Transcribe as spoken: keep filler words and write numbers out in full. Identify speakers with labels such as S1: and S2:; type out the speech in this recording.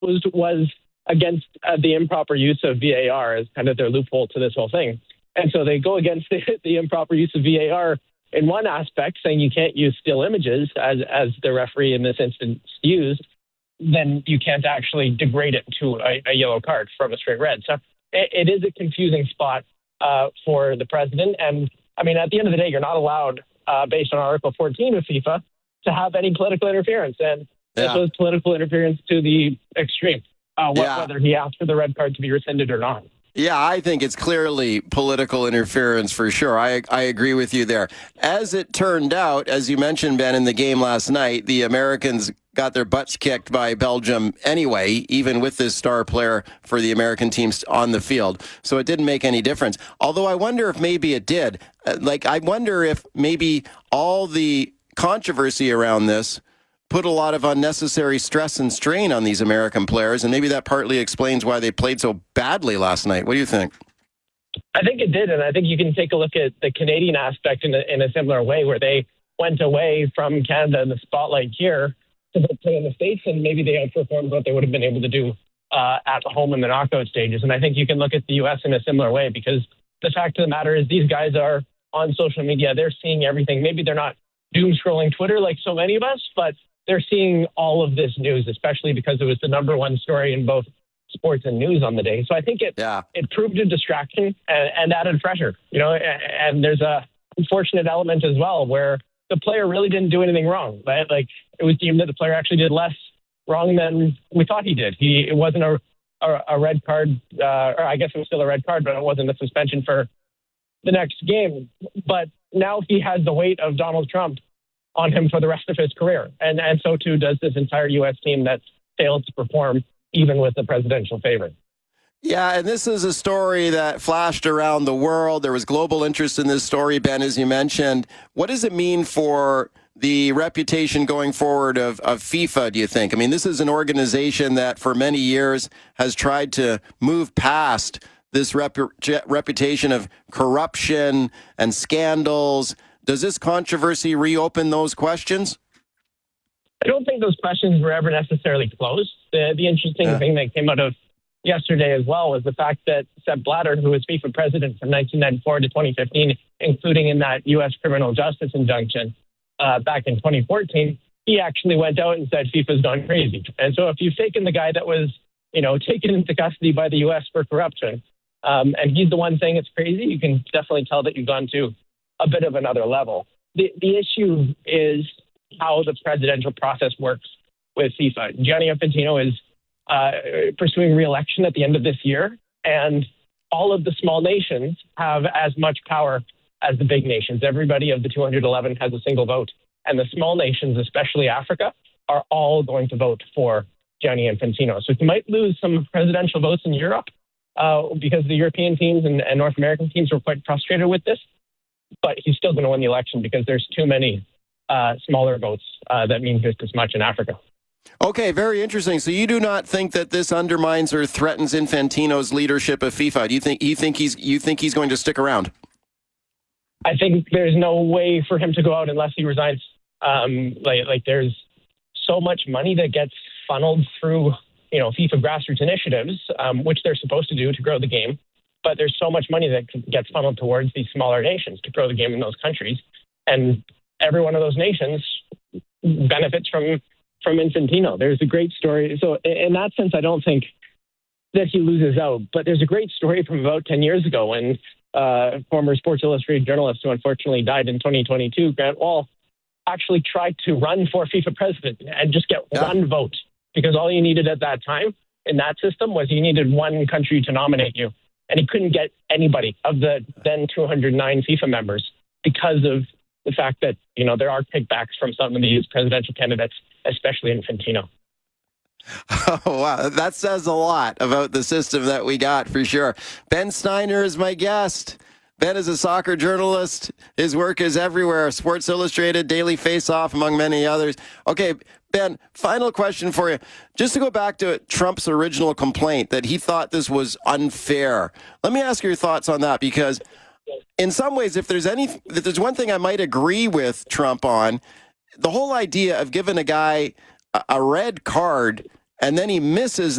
S1: was was against uh, the improper use of V A R as kind of their loophole to this whole thing. And so they go against the, the improper use of V A R in one aspect, saying you can't use still images as, as the referee in this instance used, then you can't actually degrade it to a, a yellow card from a straight red. So it, it is a confusing spot uh, for the president. And I mean, at the end of the day, you're not allowed, uh, based on Article fourteen of FIFA, to have any political interference. And yeah. this was political interference to the extreme, uh, yeah. whether he asked for the red card to be rescinded or not.
S2: Yeah, I think it's clearly political interference for sure. I I agree with you there. As it turned out, as you mentioned, Ben, in the game last night, the Americans got their butts kicked by Belgium anyway, even with this star player for the American teams on the field. So it didn't make any difference. Although I wonder if maybe it did. Like, I wonder if maybe all the controversy around this put a lot of unnecessary stress and strain on these American players, and maybe that partly explains why they played so badly last night. What do you think?
S1: I think it did, and I think you can take a look at the Canadian aspect in a, in a similar way, where they went away from Canada in the spotlight here to play in the States, and maybe they outperformed what they would have been able to do uh, at home in the knockout stages. And I think you can look at the U S in a similar way, because the fact of the matter is these guys are on social media. They're seeing everything. Maybe they're not doom scrolling Twitter like so many of us, but they're seeing all of this news, especially because it was the number one story in both sports and news on the day. So I think it yeah. it proved a distraction and, and added pressure. You know, and, and there's a unfortunate element as well where the player really didn't do anything wrong. Right? Like, it was deemed that the player actually did less wrong than we thought he did. He it wasn't a a, a red card, uh, or I guess it was still a red card, but it wasn't a suspension for the next game. But now he has the weight of Donald Trump on him for the rest of his career. And and so too does this entire U S team that's failed to perform even with the presidential favor.
S2: Yeah, and this is a story that flashed around the world. There was global interest in this story, Ben, as you mentioned. What does it mean for the reputation going forward of, of FIFA, do you think? I mean, this is an organization that for many years has tried to move past this rep- reputation of corruption and scandals. Does this controversy reopen those questions?
S1: I don't think those questions were ever necessarily closed. The, the interesting yeah. thing that came out of yesterday as well was the fact that Sepp Blatter, who was FIFA president from nineteen ninety-four to twenty fifteen, including in that U S criminal justice injunction uh, back in twenty fourteen, he actually went out and said FIFA's gone crazy. And so if you've taken the guy that was, you know, taken into custody by the U S for corruption, um, and he's the one saying it's crazy, you can definitely tell that you've gone to a bit of another level. The the issue is how the presidential process works with FIFA. Gianni Infantino is uh, pursuing re-election at the end of this year, and all of the small nations have as much power as the big nations. Everybody of the two hundred eleven has a single vote, and the small nations, especially Africa, are all going to vote for Gianni Infantino. So he might lose some presidential votes in Europe uh, because the European teams and, and North American teams were quite frustrated with this. But he's still going to win the election because there's too many uh, smaller votes uh, that mean just as much in Africa.
S2: Okay, very interesting. So you do not think that this undermines or threatens Infantino's leadership of FIFA? Do you think you think he's you think he's going to stick around?
S1: I think there's no way for him to go out unless he resigns. Um, like like there's so much money that gets funneled through you know FIFA grassroots initiatives, um, which they're supposed to do to grow the game. But there's so much money that gets funneled towards these smaller nations to grow the game in those countries. And every one of those nations benefits from, from Infantino. There's a great story. So in that sense, I don't think that he loses out. But there's a great story from about ten years ago when uh, former Sports Illustrated journalist who unfortunately died in twenty twenty-two, Grant Wahl, actually tried to run for FIFA president and just get yeah. one vote. Because all you needed at that time in that system was you needed one country to nominate you. And he couldn't get anybody of the then two hundred nine FIFA members because of the fact that, you know, there are kickbacks from some of these presidential candidates, especially Infantino.
S2: Oh, wow. That says a lot about the system that we got, for sure. Ben Steiner is my guest. Ben is a soccer journalist. His work is everywhere. Sports Illustrated, Daily Face-Off, among many others. Okay, Ben, final question for you. Just to go back to Trump's original complaint that he thought this was unfair. Let me ask your thoughts on that, because in some ways, if there's any, if there's one thing I might agree with Trump on, the whole idea of giving a guy a, a red card and then he misses.